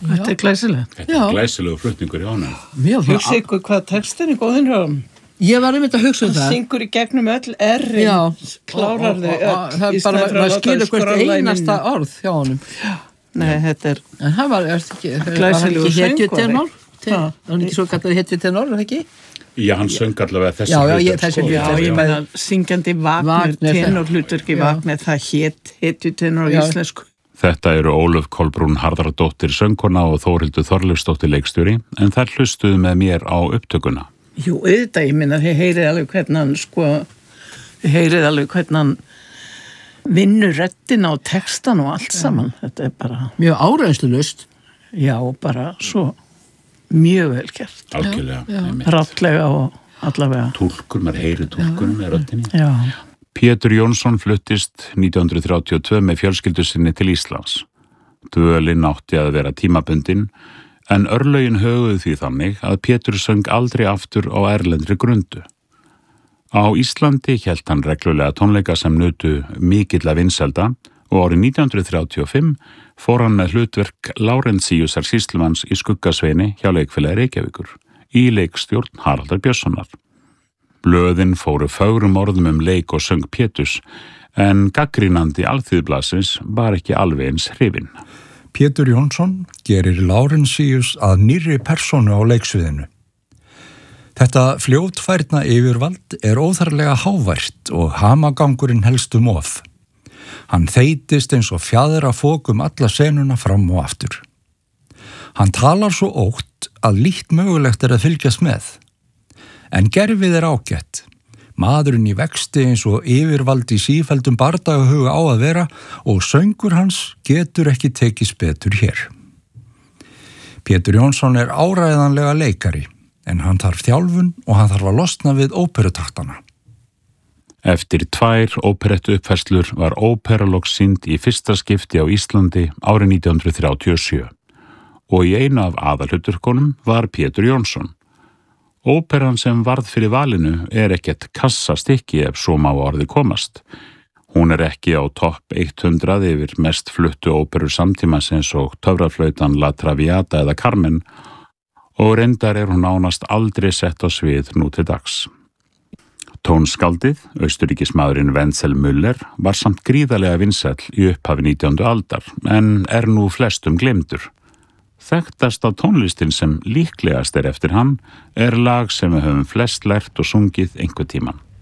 Þetta glæsilegt. Þetta glæsilegu flutningur í honum. Hugsa ykkur hvað textin góðin hjá hann. Ég var einmitt að hugsa það. Hann syngur í gegnum öll errin, klárar þau öll. Það er bara, maður skilur hvert einasta orð hjá honum. Nei, þetta En það var ekki hetjutenor? Það var ekki svo kallar hetjutenor, ekki? Já, hann söng allavega þessi hlutur. Já, ég meina syngjandi Wagner, tenorhlutverki Wagner, það hetjutenor á íslensku. Þetta eru Ólöf Kolbrún Harðardóttir söngkona og Þórhildur Þorleifsdóttir leikstjóri, en þær hlustuðu með mér á upptökuna. Jú, auðvitað, ég minna, þið heyrið alveg hvernig hann vinnur röddina og textan og allt saman. Þetta er bara mjög áreynslulaust. Já, bara svo mjög vel gert. Algjörlega. Rattlega og allavega. Túlkur, maður heyri túlkunum með röddinni. Já. Pétur Jónsson fluttist 1932 með fjölskyldu sinni til Íslands. Dvölin átti að vera tímabundin, en örlögin höguðu því þannig að Pétur söng aldrei aftur á erlendri grundu. Á Íslandi hélt hann reglulega tónleika sem nutu mikilla vinselda og árið 1935 fór hann með hlutverk Lárentsíusar sýslumanns í Skuggasveini hjá Leikfélagi Reykjavíkur í leikstjórn Haraldar Björnssonar. Blöðin fóru fögrum orðum leik og söng Péturs, en gaggrínandi Alþýðublaðsins var ekki alveg eins hrifinn. Pétur Jónsson gerir Lárentsíus að nýrri persónu á leiksviðinu. Þetta fljótfærna yfirvald er óþarlega hávært og hamagangurinn helst of. Hann þeytist eins og fjadra fók alla senuna fram og aftur. Hann talar svo ótt að lítt mögulegt að fylgjast með. En gerfið er ágætt. Maðurinn í vexti eins og yfirvaldi sífeldum bardagahuga á að vera og söngur hans getur ekki tekist betur hér. Pétur Jónsson er áræðanlega leikari, en hann þarf þjálfun og hann þarf að losna við óperutaktana. Eftir 2 óperettu uppfærslur var óperalokk sýnd í fyrsta skipti á Íslandi árið 1937 og í einu af aðalhlutverkunum var Pétur Jónsson. Óperan sem varð fyrir valinu er ekkert kassastykki ef svo má orði komast. Hún er ekki á topp 100 yfir mest fluttu óperur samtímans eins og Töfraflautan, La Traviata eða Carmen og reyndar er hún nánast aldrei sett á svið nú til dags. Tónskaldið, austurríkismaðurinn Wenzel Müller, var samt gríðarlega vinsæll í upphafi 19. aldar en er nú flestum gleymdur. Þekktast af tónlistin sem líklegast er eftir hann er lag sem við höfum flest lært og sungið einhvern tímann.